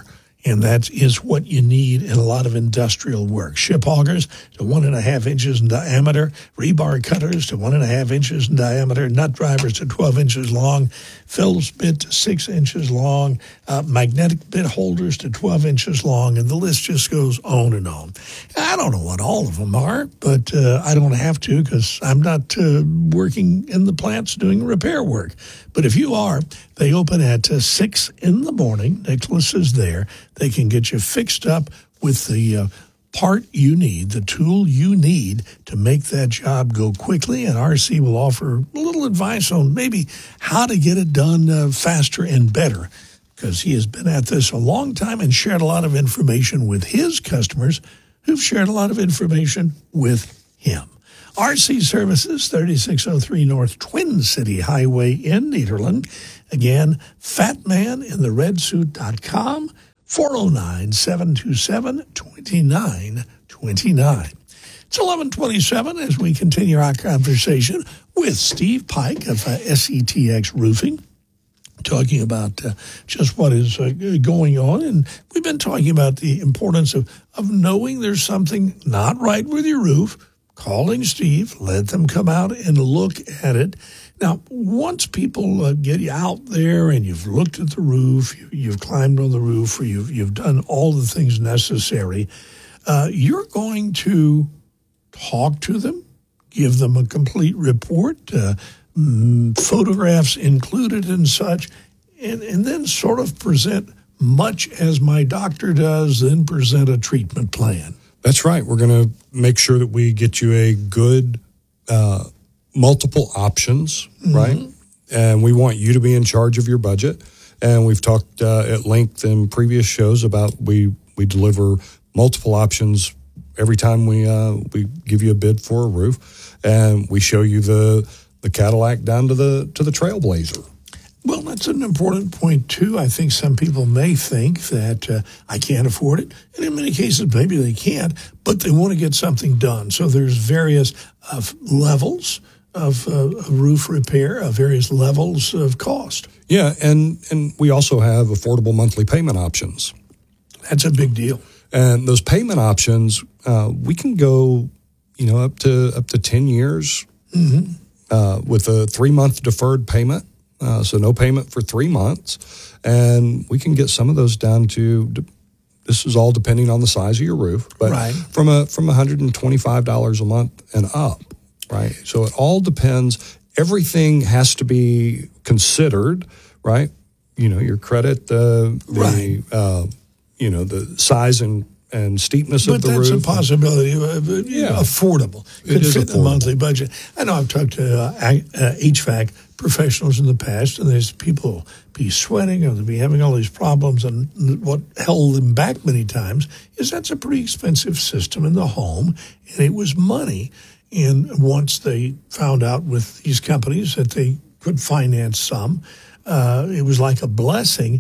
And that is what you need in a lot of industrial work. Ship augers to one and a half inches in diameter, rebar cutters to one and a half inches in diameter, nut drivers to twelve inches long, Phillips bit to six inches long, uh, magnetic bit holders to twelve inches long, and the list just goes on and on. I don't know what all of them are, but uh, I don't have to because I'm not uh, working in the plants doing repair work. But if you are, they open at uh, six in the morning. Nicholas is there. They can get you fixed up with the uh, part you need, the tool you need to make that job go quickly. And R C will offer a little advice on maybe how to get it done uh, faster and better, because he has been at this a long time and shared a lot of information with his customers who've shared a lot of information with him. R C Services, thirty-six oh three North Twin City Highway in Nederland. Again, fatman in the red suit dot com, four oh nine, seven two seven, two nine two nine. It's eleven twenty-seven as we continue our conversation with Steve Pike of uh, S E T X Roofing, talking about uh, just what is uh, going on. And we've been talking about the importance of, of knowing there's something not right with your roof, calling Steve, let them come out and look at it. Now, once people uh, get you out there and you've looked at the roof, you, you've climbed on the roof, or you've, you've done all the things necessary, uh, you're going to talk to them, give them a complete report, uh, mm, photographs included and such, and, and then sort of present much as my doctor does, then present a treatment plan. That's right. We're going to make sure that we get you a good uh, multiple options, mm-hmm. right? And we want you to be in charge of your budget. And we've talked uh, at length in previous shows about we we deliver multiple options every time we uh, we give you a bid for a roof, and we show you the the Cadillac down to the to the Trailblazer. Well, that's an important point, too. I think some people may think that uh, I can't afford it. And in many cases, maybe they can't, but they want to get something done. So there's various uh, levels of uh, roof repair, uh, various levels of cost. Yeah, and, and we also have affordable monthly payment options. That's a big deal. And those payment options, uh, we can go, you know, up to up to ten years mm-hmm. uh, with a three-month deferred payment. Uh, so no payment for three months. And we can get some of those down to, this is all depending on the size of your roof, but right. from a from one hundred twenty-five dollars a month and up, right? So it all depends. Everything has to be considered, right? You know, your credit, uh, the, right. uh, you know, the size and and steepness but of the roof. But that's a possibility. Of, uh, yeah. Affordable. Could it is fit affordable. The monthly budget. I know I've talked to uh, uh, H V A C professionals in the past, and there's people be sweating or they'll be having all these problems, and what held them back many times is that's a pretty expensive system in the home, and it was money. And once they found out with these companies that they could finance some, uh, it was like a blessing.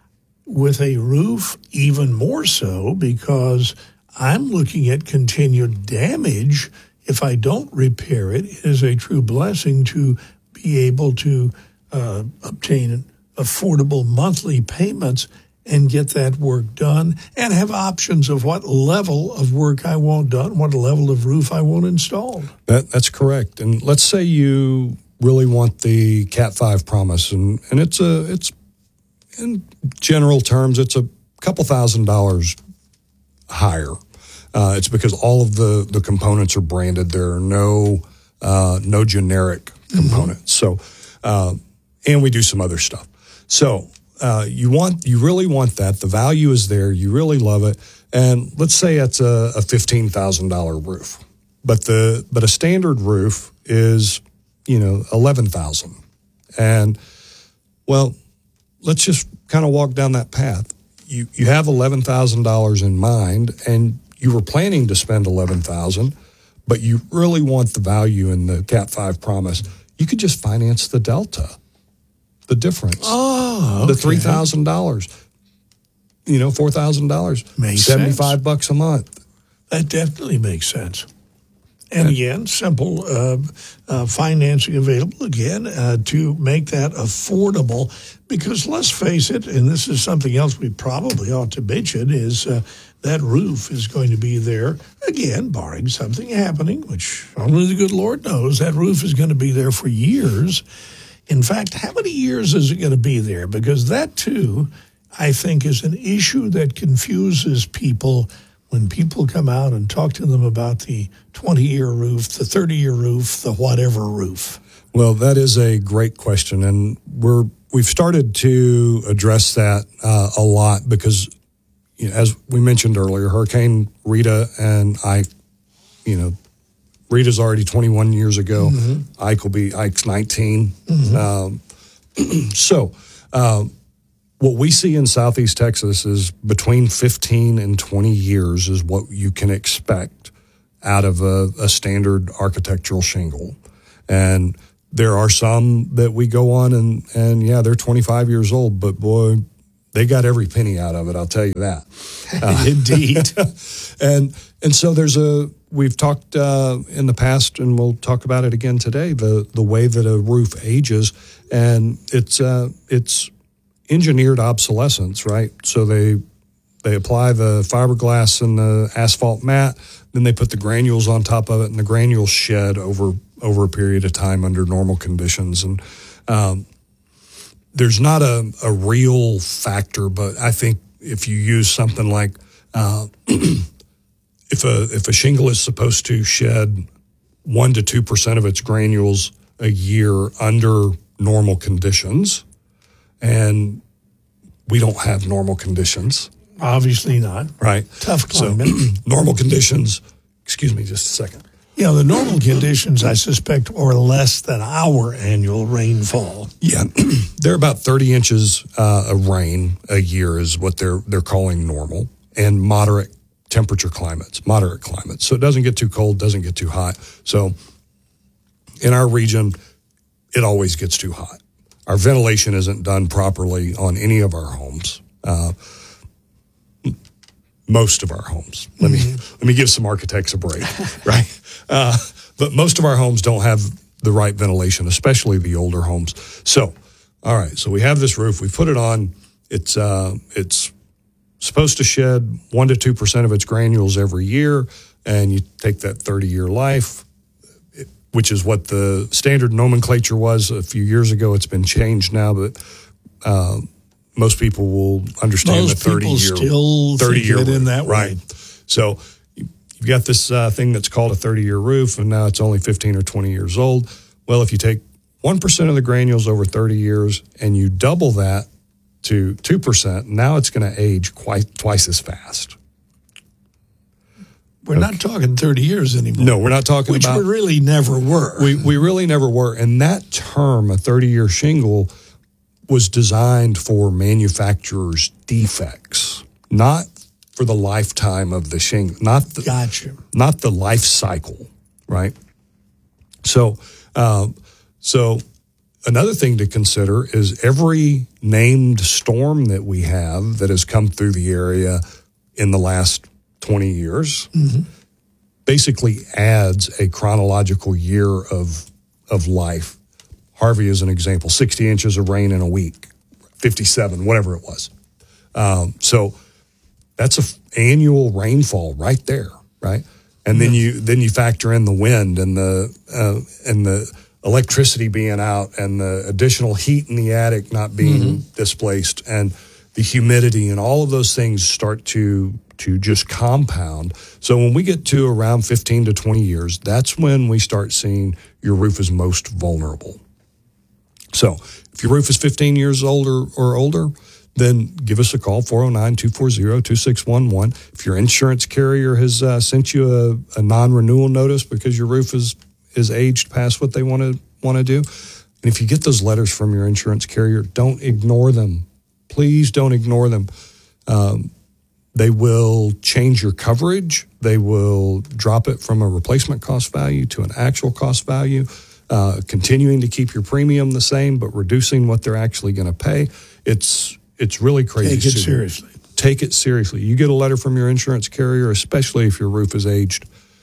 With a roof, even more so, because I'm looking at continued damage. If I don't repair it, it is a true blessing to be able to uh, obtain affordable monthly payments and get that work done and have options of what level of work I want done, what level of roof I want installed. That, that's correct. And let's say you really want the Cat five Promise, and, and it's a it's in general terms, it's a couple thousand dollars higher. Uh, it's because all of the, the components are branded. There are no uh, no generic components. Mm-hmm. So, uh, and we do some other stuff. So uh, you want you really want that. The value is there. You really love it. And let's say it's a, a fifteen thousand dollar roof, but the but a standard roof is you know eleven thousand. And well. Let's just kind of walk down that path. You you have eleven thousand dollars in mind, and you were planning to spend eleven thousand dollars, but you really want the value in the Cat five Promise. You could just finance the delta, the difference. Oh, okay. The three thousand dollars. You know, four thousand dollars. Makes seventy-five sense. bucks a month. That definitely makes sense. And again, simple uh, uh, financing available, again, uh, to make that affordable. Because let's face it, and this is something else we probably ought to mention, is uh, that roof is going to be there, again, barring something happening, which only the good Lord knows, that roof is going to be there for years. In fact, how many years is it going to be there? Because that, too, I think, is an issue that confuses people when people come out and talk to them about the twenty-year roof, the thirty-year roof, the whatever roof. Well, that is a great question, and we're we've started to address that uh, a lot because, you know, as we mentioned earlier, Hurricane Rita and Ike, you know, Rita's already twenty-one years ago. Mm-hmm. Ike will be Ike's nineteen. Mm-hmm. Um, so. Um, What we see in Southeast Texas is between fifteen and twenty years is what you can expect out of a, a standard architectural shingle. And there are some that we go on and, and yeah, they're twenty-five years old, but boy, they got every penny out of it. I'll tell you that. Uh, Indeed. and, and so there's a, we've talked uh, in the past and we'll talk about it again today, the, the way that a roof ages, and it's, uh, it's, engineered obsolescence, right? So they they apply the fiberglass and the asphalt mat, then they put the granules on top of it, and the granules shed over over a period of time under normal conditions. And um, there's not a, a real factor, but I think if you use something like uh, if a if a shingle is supposed to shed one to two percent of its granules a year under normal conditions. And we don't have normal conditions. Obviously not. Right. Tough climate. So, normal conditions, excuse me just a second. Yeah, the normal conditions, I suspect, are less than our annual rainfall. Yeah, they're about thirty inches uh, of rain a year is what they're they're calling normal, and moderate temperature climates, moderate climates. So it doesn't get too cold, doesn't get too hot. So in our region, it always gets too hot. Our ventilation isn't done properly on any of our homes. Uh, most of our homes. Let me mm-hmm. let me give some architects a break, right? Uh, but most of our homes don't have the right ventilation, especially the older homes. So, all right. So we have this roof. We put it on. It's uh, it's supposed to shed one to two percent of its granules every year, and you take that thirty year life, which is what the standard nomenclature was a few years ago. It's been changed now, but uh, most people will understand most the thirty year, still thirty year it in that way. Right. So you've got this uh, thing that's called a thirty year roof, and now it's only fifteen or twenty years old. Well, if you take one percent of the granules over thirty years and you double that to two percent, now it's going to age quite twice as fast. We're okay. not talking thirty years anymore. No, we're not talking Which about... Which we really never were. We we really never were. And that term, a thirty-year shingle, was designed for manufacturers' defects, not for the lifetime of the shingle. Not the, gotcha. Not the life cycle, right? So, uh, so another thing to consider is every named storm that we have that has come through the area in the last twenty years mm-hmm. basically adds a chronological year of of life. Harvey is an example, sixty inches of rain in a week, fifty-seven, whatever it was. Um, so that's an f- annual rainfall right there, right? And then you then you factor in the wind and the uh, and the electricity being out and the additional heat in the attic not being mm-hmm. displaced and the humidity and all of those things start to to just compound. So when we get to around fifteen to twenty years, that's when we start seeing your roof is most vulnerable. So if your roof is fifteen years old or, or older, then give us a call, four oh nine, two four zero, two six one one. If your insurance carrier has uh, sent you a, a non-renewal notice because your roof is, is aged past what they want to want to do, and if you get those letters from your insurance carrier, don't ignore them. Please don't ignore them. Um, They will change your coverage. They will drop it from a replacement cost value to an actual cost value, uh, continuing to keep your premium the same, but reducing what they're actually going to pay. It's it's really crazy. Take it seriously. Take it seriously. You get a letter from your insurance carrier, especially if your roof is aged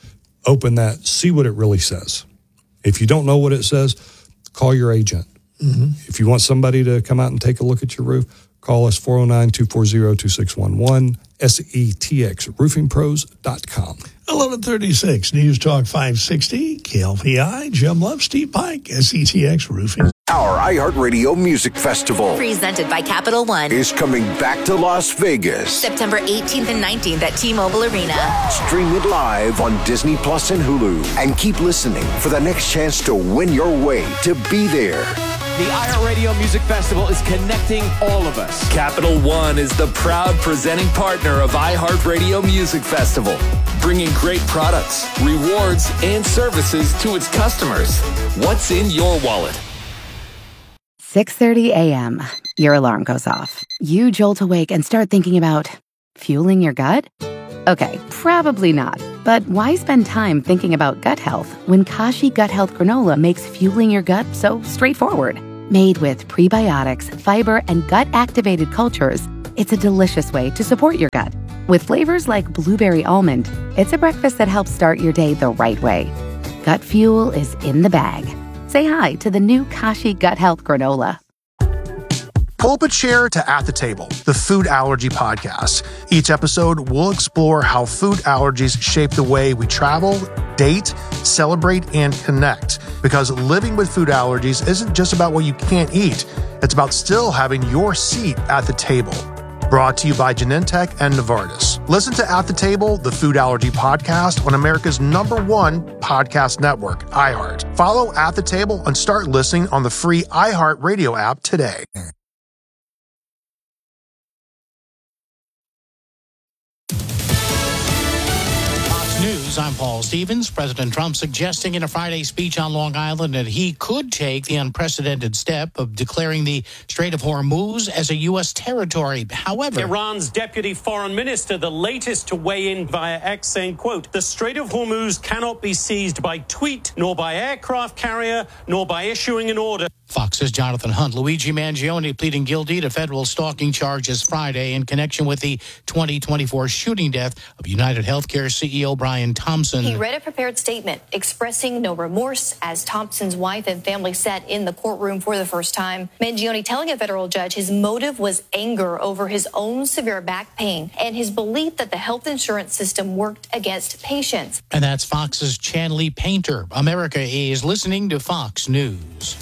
open that, see what it really says. If you don't know what it says, call your agent. Mm-hmm. If you want somebody to come out and take a look at your roof, call us four oh nine, two four zero, two six one one, S E T X roofing pros dot com. eleven thirty-six, News Talk five sixty, K L P I, Jim Love, Steve Pike, S E T X Roofing. Our iHeartRadio Music Festival Presented by Capital One. is coming back to Las Vegas. September eighteenth and nineteenth at T-Mobile Arena. Stream it live on Disney Plus and Hulu. And keep listening for the next chance to win your way to be there. The iHeartRadio Music Festival is connecting all of us. Capital One is the proud presenting partner of iHeartRadio Music Festival, bringing great products, rewards, and services to its customers. What's in your wallet? six thirty a.m. Your alarm goes off. You jolt awake and start thinking about fueling your gut? Okay, probably not. But why spend time thinking about gut health when Kashi Gut Health Granola makes fueling your gut so straightforward? Made with prebiotics, fiber, and gut-activated cultures, it's a delicious way to support your gut. With flavors like blueberry almond, it's a breakfast that helps start your day the right way. Gut fuel is in the bag. Say hi to the new Kashi Gut Health Granola. Pull up a chair to At the Table, the food allergy podcast. Each episode, we'll explore how food allergies shape the way we travel, date, celebrate, and connect. Because living with food allergies isn't just about what you can't eat. It's about still having your seat at the table. Brought to you by Genentech and Novartis. Listen to At the Table, the food allergy podcast on America's number one podcast network, iHeart. Follow At the Table and start listening on the free iHeart Radio app today. News, I'm Paul Stevens. President Trump suggesting in a Friday speech on Long Island that he could take the unprecedented step of declaring the Strait of Hormuz as a U S territory. However, Iran's deputy foreign minister, the latest to weigh in via X, saying, quote, the Strait of Hormuz cannot be seized by tweet, nor by aircraft carrier, nor by issuing an order. Fox's Jonathan Hunt. Luigi Mangione pleading guilty to federal stalking charges Friday in connection with the twenty twenty-four shooting death of United Healthcare C E O Brian Thompson. He read a prepared statement expressing no remorse as Thompson's wife and family sat in the courtroom for the first time. Mangione telling a federal judge his motive was anger over his own severe back pain and his belief that the health insurance system worked against patients. And that's Fox's Chanley Painter. America is listening to Fox News.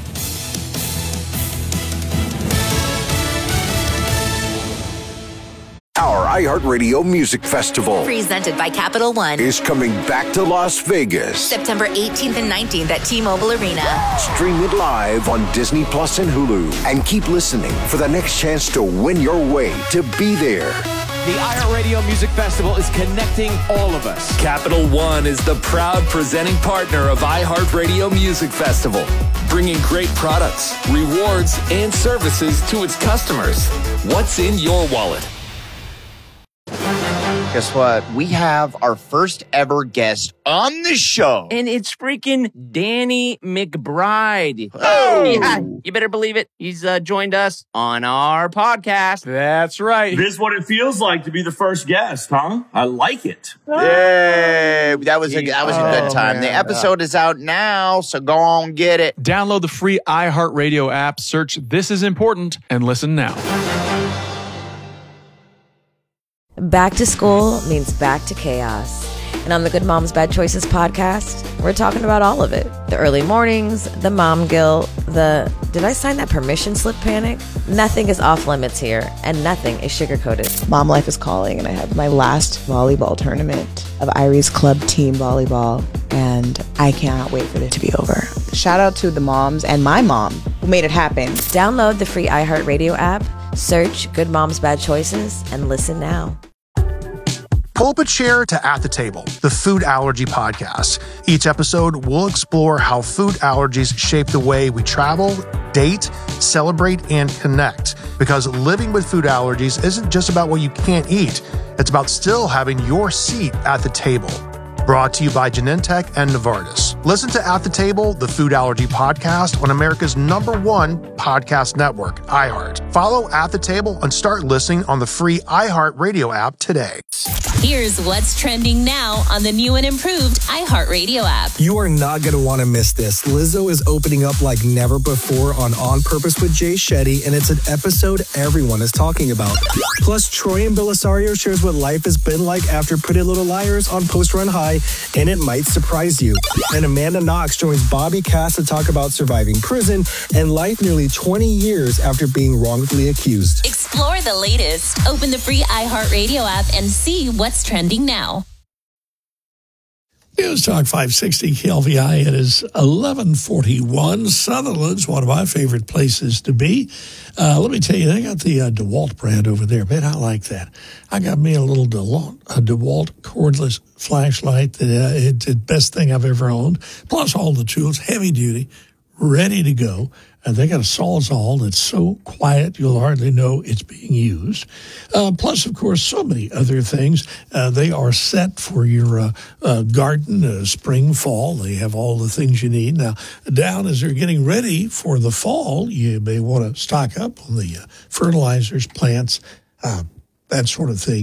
Our iHeartRadio Music Festival Presented by Capital One. is coming back to Las Vegas. September eighteenth and nineteenth at T-Mobile Arena. Stream it live on Disney Plus and Hulu. And keep listening for the next chance to win your way to be there. The iHeartRadio Music Festival is connecting all of us. Capital One is the proud presenting partner of iHeartRadio Music Festival, bringing great products, rewards, and services to its customers. What's in your wallet? Guess what? We have our first ever guest on the show. And it's freaking Danny McBride. Oh! Yeah, you better believe it. He's uh, joined us on our podcast. That's right. This is what it feels like to be the first guest, huh? I like it. Yay! That was a that was a good Oh, time. man. The episode is out now, so go on get it. Download the free iHeartRadio app, search This Is Important, and listen now. Back to school means back to chaos. And on the Good Moms Bad Choices podcast, we're talking about all of it. The early mornings, the mom guilt, the did I sign that permission slip panic? Nothing is off limits here, and nothing is sugar-coated. Mom life is calling, and I have my last volleyball tournament of Irie's Club Team Volleyball, and I cannot wait for it to be over. Shout out to the moms and my mom who made it happen. Download the free iHeartRadio app, search Good Moms Bad Choices, and listen now. Pull up a chair to At the Table, the food allergy podcast. Each episode, we'll explore how food allergies shape the way we travel, date, celebrate, and connect. Because living with food allergies isn't just about what you can't eat. It's about still having your seat at the table. Brought to you by Genentech and Novartis. Listen to At the Table, the food allergy podcast on America's number one podcast network, iHeart. Follow At the Table and start listening on the free iHeart Radio app today. Here's what's trending now on the new and improved iHeartRadio app. You are not going to want to miss this. Lizzo is opening up like never before on On Purpose with Jay Shetty, and it's an episode everyone is talking about. Plus, Troy and Belisario shares what life has been like after Pretty Little Liars on Post Run High, and it might surprise you. And Amanda Knox joins Bobby Cass to talk about surviving prison and life nearly twenty years after being wrongfully accused. Explore the latest. Open the free iHeartRadio app and see what's trending now. News Talk five sixty K L V I. It is eleven forty-one. Sutherland's one of my favorite places to be. Uh, let me tell you, they got the uh, DeWalt brand over there. Man, I like that. I got me a little DeWalt, a DeWalt cordless flashlight. That, uh, it's the best thing I've ever owned. Plus all the tools, heavy duty, ready to go. And they got a Sawzall that's so quiet you'll hardly know it's being used. Uh, plus, of course, so many other things. Uh, they are set for your uh, uh, garden, uh, spring, fall. They have all the things you need. Now, down as they're getting ready for the fall, you may want to stock up on the uh, fertilizers, plants, uh, that sort of thing.